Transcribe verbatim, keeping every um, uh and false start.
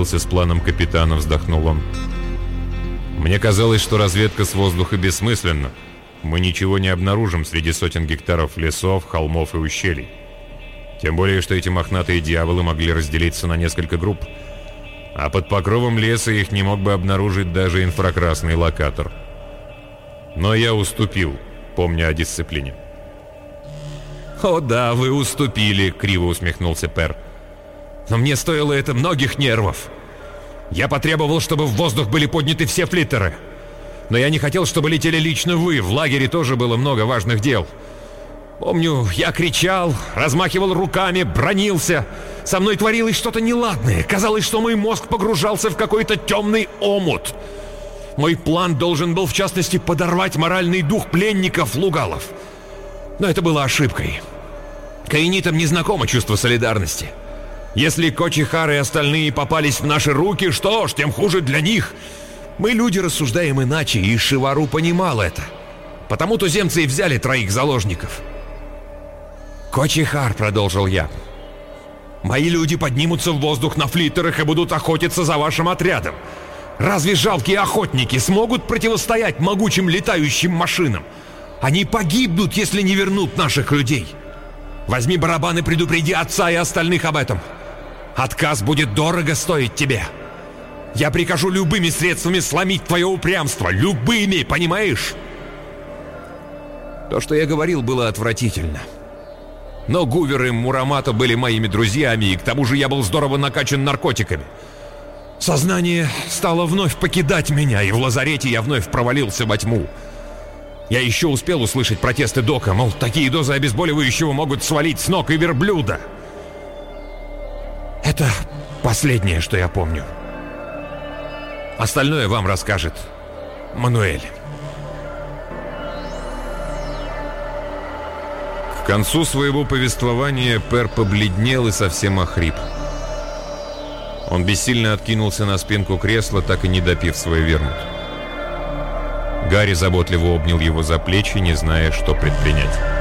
согласился с планом капитана», — вздохнул он. «Мне казалось, что разведка с воздуха бессмысленна. Мы ничего не обнаружим среди сотен гектаров лесов, холмов и ущелий. Тем более, что эти мохнатые дьяволы могли разделиться на несколько групп. А под покровом леса их не мог бы обнаружить даже инфракрасный локатор. Но я уступил, помня о дисциплине». «О да, вы уступили», — криво усмехнулся Пер. «Но мне стоило это многих нервов. Я потребовал, чтобы в воздух были подняты все флиттеры. Но я не хотел, чтобы летели лично вы. В лагере тоже было много важных дел. Помню, я кричал, размахивал руками, бранился. Со мной творилось что-то неладное. Казалось, что мой мозг погружался в какой-то темный омут. Мой план должен был, в частности, подорвать моральный дух пленников Лугалов. Но это было ошибкой. Каинитам не знакомо чувство солидарности. Если Кочихар и остальные попались в наши руки, что ж, тем хуже для них. Мы, люди, рассуждаем иначе, и Шивару понимал это. Потому туземцы и взяли троих заложников. «Кочихар», — продолжил я, — «мои люди поднимутся в воздух на флиттерах и будут охотиться за вашим отрядом. Разве жалкие охотники смогут противостоять могучим летающим машинам? Они погибнут, если не вернут наших людей. Возьми барабан и предупреди отца и остальных об этом. Отказ будет дорого стоить тебе. Я прикажу любыми средствами сломить твое упрямство. Любыми, понимаешь?» То, что я говорил, было отвратительно. Но Гувер и Мурамата были моими друзьями, и к тому же я был здорово накачан наркотиками. Сознание стало вновь покидать меня, и в лазарете я вновь провалился во тьму. Я еще успел услышать протесты Дока, мол, такие дозы обезболивающего могут свалить с ног и верблюда. Это последнее, что я помню. Остальное вам расскажет Мануэль. К концу своего повествования Пер побледнел и совсем охрип. Он бессильно откинулся на спинку кресла, так и не допив свой вермут. Гарри заботливо обнял его за плечи, не зная, что предпринять.